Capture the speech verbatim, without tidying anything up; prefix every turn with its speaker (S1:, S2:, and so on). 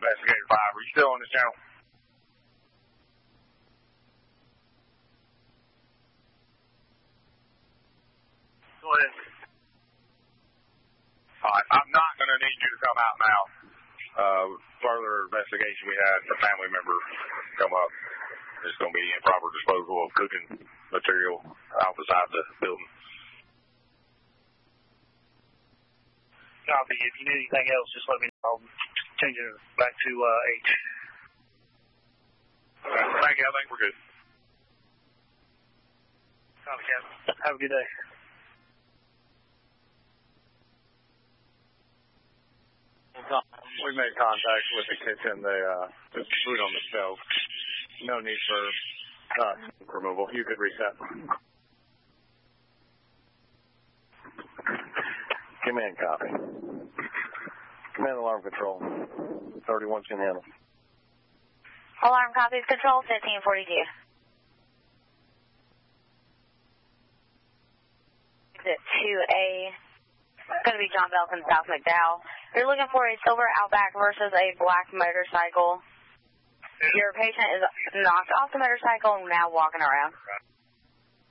S1: Investigator five. Are you still on this channel?
S2: Go ahead.
S1: All right. I'm not going to need you to come out now. Uh, further investigation, we had a family member come up. It's going to be improper disposal of cooking material outside the building.
S2: Copy. If you need anything else, just let me know. I'll change it back to uh, H.
S1: Okay. Thank you. I think we're good.
S2: Copy, Captain. Have a good day.
S3: We made contact with the kitchen. They, uh, there's food on the stove. No need for uh, removal. You could reset. Command copy. Command alarm control. thirty-one can handle.
S4: Alarm copies control fifteen forty-two. Exit two A. It's going to be John Belton, South McDowell. You're looking for a silver Outback versus a black motorcycle. Your patient is knocked off the motorcycle and now walking around.